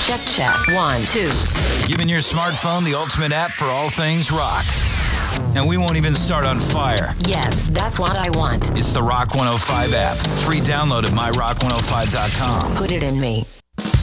Check. 1, 2. Giving your smartphone the ultimate app for all things rock. And we won't even start on fire. Yes, that's what I want. It's the Rock 105 app. Free download at myrock105.com. Put it in me.